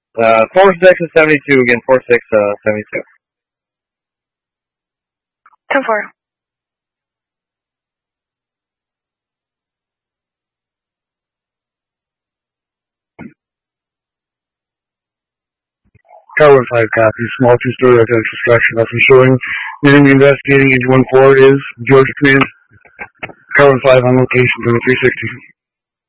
4-6 is 72 again. 4-6, 72. 10-4. Tower 5 copies. Small two-story residential structure. Nothing showing. Unit investigating. Engine 1-4 is Georgia Command. Tower 5 on location. 360.